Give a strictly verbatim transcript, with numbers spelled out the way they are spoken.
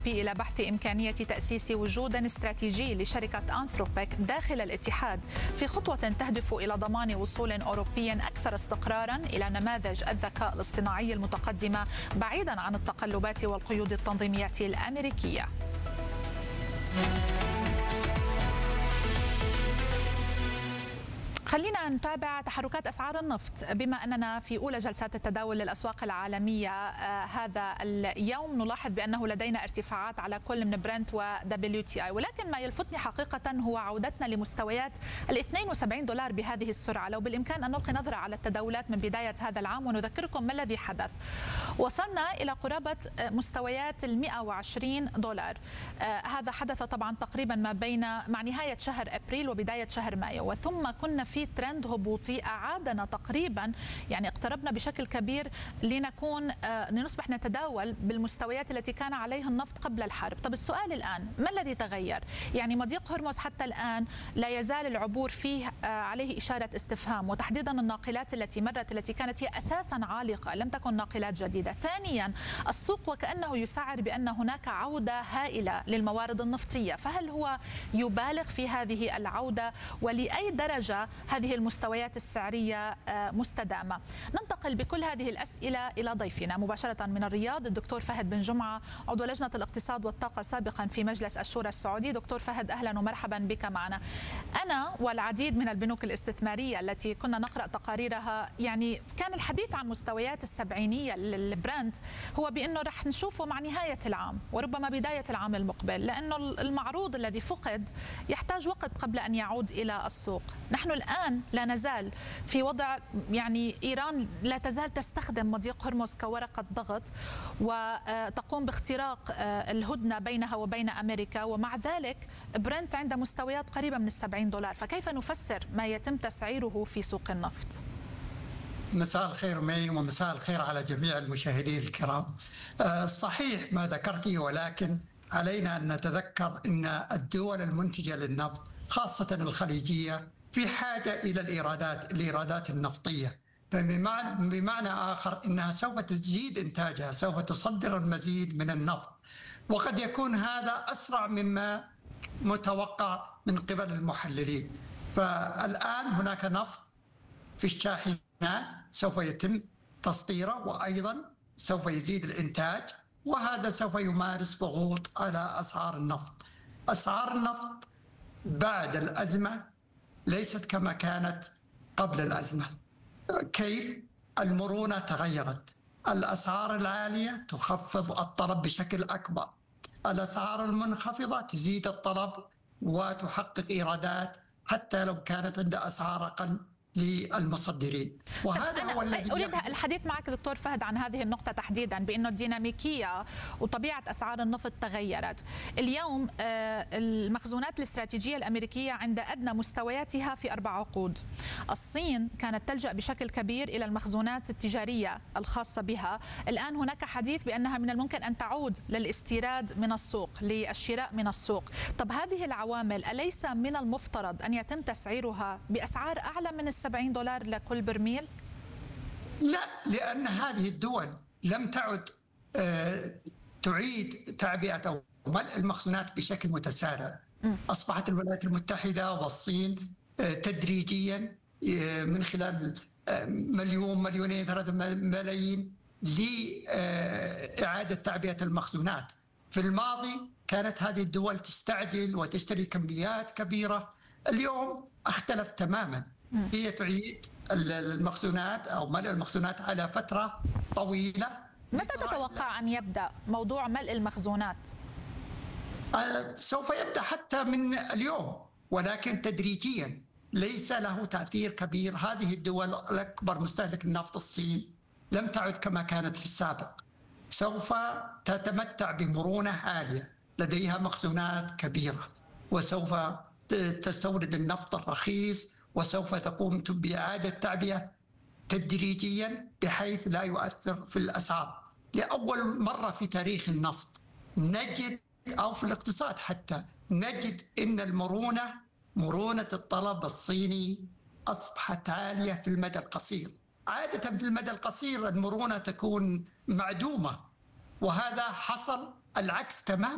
إلى بحث إمكانية تأسيس وجود استراتيجي لشركة أنثروبيك داخل الاتحاد في خطوة تهدف إلى ضمان وصول أوروبي أكثر استقرارا إلى نماذج الذكاء الاصطناعي المتقدمة بعيدا عن التقلبات والقيود التنظيمية الأمريكية. خلينا نتابع تحركات أسعار النفط بما أننا في أولى جلسات التداول للأسواق العالمية. آه هذا اليوم نلاحظ بأنه لدينا ارتفاعات على كل من برنت و دبليو تي آي، ولكن ما يلفتني حقيقة هو عودتنا لمستويات ال اثنين وسبعين دولار بهذه السرعة. لو بالإمكان أن نلقي نظرة على التداولات من بداية هذا العام ونذكركم ما الذي حدث. وصلنا إلى قرابة مستويات ال مئة وعشرين دولار. آه هذا حدث طبعا تقريبا ما بين مع نهاية شهر أبريل وبداية شهر مايو، وثم كنا في ترند هبوطي أعادنا تقريبا، يعني اقتربنا بشكل كبير لنكون آه لنصبح نتداول بالمستويات التي كان عليها النفط قبل الحرب. طب السؤال الآن ما الذي تغير؟ يعني مضيق هرمز حتى الآن لا يزال العبور فيه آه عليه إشارة استفهام، وتحديدا الناقلات التي مرت التي كانت هي أساسا عالقة لم تكن ناقلات جديدة. ثانيا السوق وكأنه يسعر بأن هناك عودة هائلة للموارد النفطية، فهل هو يبالغ في هذه العودة ولأي درجة هذه المستويات السعرية مستدامة؟ ننتقل بكل هذه الأسئلة إلى ضيفنا مباشرة من الرياض الدكتور فهد بن جمعة، عضو لجنة الاقتصاد والطاقة سابقا في مجلس الشورى السعودي. دكتور فهد أهلا ومرحبا بك معنا. أنا والعديد من البنوك الاستثمارية التي كنا نقرأ تقاريرها يعني كان الحديث عن مستويات السبعينية للبراند هو بأنه رح نشوفه مع نهاية العام وربما بداية العام المقبل، لأنه المعروض الذي فقد يحتاج وقت قبل أن يعود إلى السوق. نحن الآن لا نزال في وضع يعني إيران لا تزال تستخدم مضيق هرمز كورقة ضغط وتقوم باختراق الهدنة بينها وبين أمريكا، ومع ذلك برنت عند مستويات قريبة من السبعين دولار. فكيف نفسر ما يتم تسعيره في سوق النفط؟ مساء الخير مي، ومساء الخير على جميع المشاهدين الكرام. صحيح ما ذكرتي، ولكن علينا أن نتذكر أن الدول المنتجة للنفط خاصة الخليجية في حاجة إلى الإيرادات الإيرادات النفطية، فبمعنى بمعنى آخر أنها سوف تزيد إنتاجها، سوف تصدر المزيد من النفط، وقد يكون هذا أسرع مما متوقع من قبل المحللين. فالآن هناك نفط في الشاحنات سوف يتم تصديره، وأيضا سوف يزيد الإنتاج، وهذا سوف يمارس ضغوط على أسعار النفط. أسعار النفط بعد الأزمة ليست كما كانت قبل الأزمة. كيف؟ المرونة تغيرت، الأسعار العالية تخفض الطلب بشكل أكبر، الأسعار المنخفضة تزيد الطلب وتحقق إيرادات حتى لو كانت عند أسعار أقل للمصدرين. وهذا هو الذي أريد الحديث معك دكتور فهد عن هذه النقطة تحديدا، بأنه الديناميكية وطبيعة أسعار النفط تغيرت. اليوم المخزونات الاستراتيجية الأمريكية عند أدنى مستوياتها في أربع عقود. الصين كانت تلجأ بشكل كبير إلى المخزونات التجارية الخاصة بها. الآن هناك حديث بأنها من الممكن أن تعود للاستيراد من السوق، للشراء من السوق. طب هذه العوامل أليس من المفترض أن يتم تسعيرها بأسعار أعلى من سبعين دولار لكل برميل؟ لا، لأن هذه الدول لم تعد تعيد تعبئة أو ملء المخزونات بشكل متسارع. أصبحت الولايات المتحدة والصين تدريجيا من خلال مليون مليونين ثلاثة ملايين لإعادة تعبئة المخزونات. في الماضي كانت هذه الدول تستعجل وتشتري كميات كبيرة، اليوم اختلف تماما. هي تعيد المخزونات أو ملء المخزونات على فترة طويلة. متى تتوقع أن يبدأ موضوع ملء المخزونات؟ آه سوف يبدأ حتى من اليوم، ولكن تدريجيا، ليس له تأثير كبير. هذه الدول الأكبر مستهلك النفط الصين لم تعد كما كانت في السابق، سوف تتمتع بمرونة عالية، لديها مخزونات كبيرة، وسوف تستورد النفط الرخيص، وسوف تقوم بإعادة تعبئة تدريجيا بحيث لا يؤثر في الأسعار. لأول مرة في تاريخ النفط نجد، أو في الاقتصاد حتى، نجد أن المرونة مرونة الطلب الصيني أصبحت عالية في المدى القصير. عادة في المدى القصير المرونة تكون معدومة، وهذا حصل العكس تماما.